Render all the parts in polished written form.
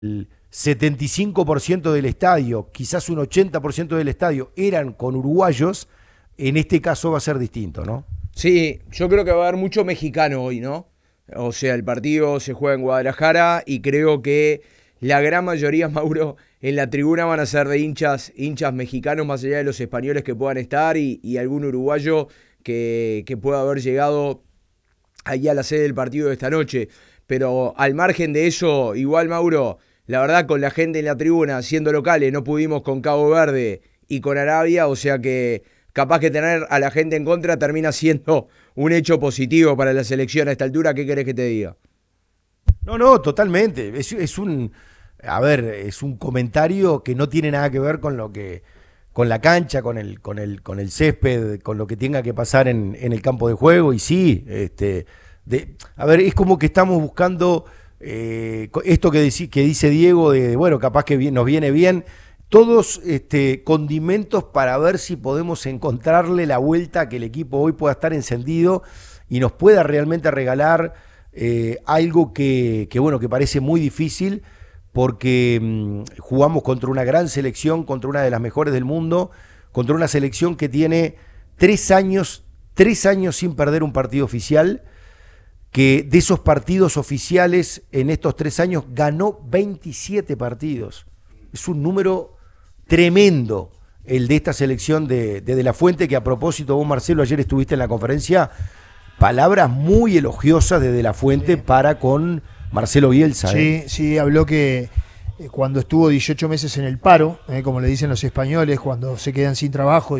el 75% del estadio, quizás un 80% del estadio eran con uruguayos, en este caso va a ser distinto, ¿no? Sí, yo creo que va a haber mucho mexicano hoy, ¿no? O sea, el partido se juega en Guadalajara y creo que la gran mayoría, Mauro, en la tribuna van a ser de hinchas mexicanos, más allá de los españoles que puedan estar y algún uruguayo que pueda haber llegado allí a la sede del partido de esta noche. Pero al margen de eso, igual, Mauro, la verdad, con la gente en la tribuna, siendo locales, no pudimos con Cabo Verde y con Arabia, o sea que capaz que tener a la gente en contra termina siendo un hecho positivo para la selección a esta altura. ¿Qué querés que te diga? No, no, totalmente. A ver, es un comentario que no tiene nada que ver con lo que, con la cancha, con el césped, con lo que tenga que pasar en el campo de juego. Y sí, a ver, es como que estamos buscando esto que dice Diego, de bueno, capaz que nos viene bien. Todos condimentos para ver si podemos encontrarle la vuelta a que el equipo hoy pueda estar encendido y nos pueda realmente regalar algo bueno, que parece muy difícil porque jugamos contra una gran selección, contra una de las mejores del mundo, contra una selección que tiene 3 años sin perder un partido oficial, que de esos partidos oficiales en estos 3 años ganó 27 partidos. Es un número tremendo el de esta selección de La Fuente, que a propósito vos, Marcelo, ayer estuviste en la conferencia, palabras muy elogiosas de La Fuente para con Marcelo Bielsa. Sí, sí, habló que cuando estuvo 18 meses en el paro, como le dicen los españoles, cuando se quedan sin trabajo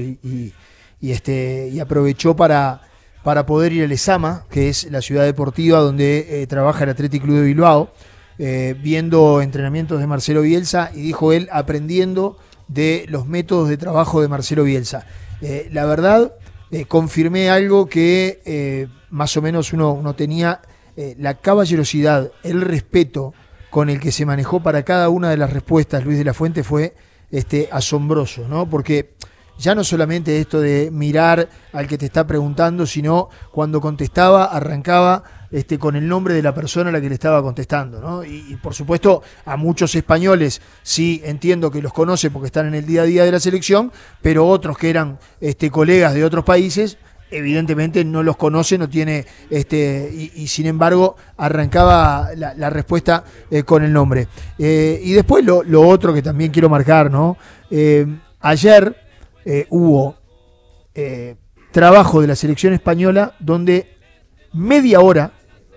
y aprovechó para poder ir al Ezama, que es la ciudad deportiva donde trabaja el Athletic Club de Bilbao, viendo entrenamientos de Marcelo Bielsa y dijo él, aprendiendo de los métodos de trabajo de Marcelo Bielsa. La verdad, confirmé algo que más o menos uno tenía, la caballerosidad, el respeto con el que se manejó para cada una de las respuestas Luis de la Fuente fue asombroso, ¿no? Porque ya no solamente esto de mirar al que te está preguntando, sino cuando contestaba, arrancaba con el nombre de la persona a la que le estaba contestando, ¿no? Y por supuesto, a muchos españoles sí entiendo que los conoce porque están en el día a día de la selección, pero otros que eran colegas de otros países, evidentemente no los conoce, no tiene, y sin embargo arrancaba la respuesta con el nombre. Y después lo otro que también quiero marcar, ¿no? Ayer hubo trabajo de la selección española donde media hora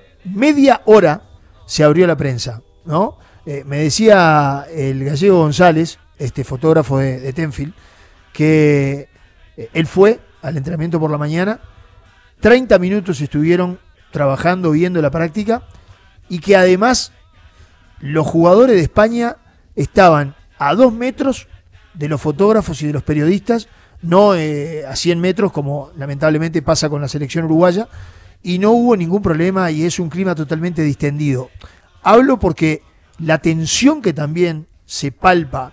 se abrió la prensa, ¿no? Me decía el gallego González, fotógrafo de Tenfield, que él fue al entrenamiento por la mañana, 30 minutos estuvieron trabajando, viendo la práctica, y que además los jugadores de España estaban a 2 metros de los fotógrafos y de los periodistas, no a 100 metros como lamentablemente pasa con la selección uruguaya, y no hubo ningún problema y es un clima totalmente distendido. Hablo porque la tensión que también se palpa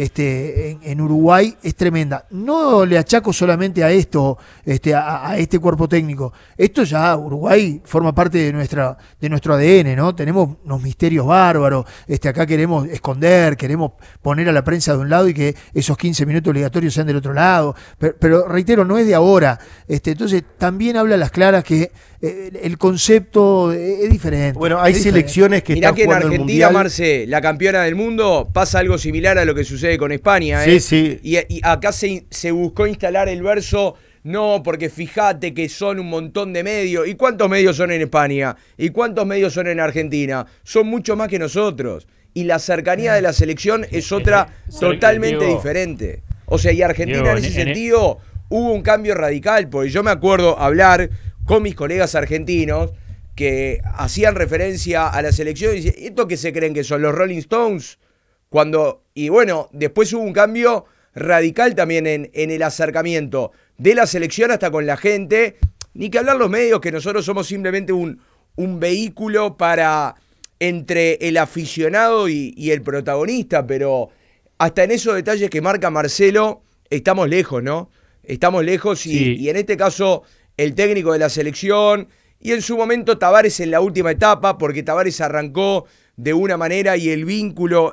en Uruguay es tremenda. No le achaco solamente a esto, a este cuerpo técnico. Esto ya, Uruguay forma parte de nuestro ADN, ¿no? Tenemos unos misterios bárbaros, acá queremos esconder, queremos poner a la prensa de un lado y que esos 15 minutos obligatorios sean del otro lado. Pero reitero, no es de ahora. Entonces, también habla a las claras que el concepto es diferente. Bueno, hay selecciones que Mirá están que en jugando el Argentina, mundial. Marce, la campeona del mundo, pasa algo similar a lo que sucede con España, Sí, sí. Y acá se buscó instalar el verso, no, porque fíjate que son un montón de medios. ¿Y cuántos medios son en España? ¿Y cuántos medios son en Argentina? Son mucho más que nosotros. Y la cercanía de la selección es otra totalmente diferente. O sea, y Argentina Diego, en ese sentido hubo un cambio radical, porque yo me acuerdo hablar con mis colegas argentinos que hacían referencia a la selección y decían, ¿esto qué se creen que son los Rolling Stones? Y bueno, después hubo un cambio radical también en el acercamiento de la selección hasta con la gente, ni que hablar los medios, que nosotros somos simplemente un vehículo para entre el aficionado y el protagonista, pero hasta en esos detalles que marca Marcelo, estamos lejos, ¿no? Estamos lejos Sí. y en este caso el técnico de la selección y en su momento Tavares en la última etapa, porque Tavares arrancó de una manera y el vínculo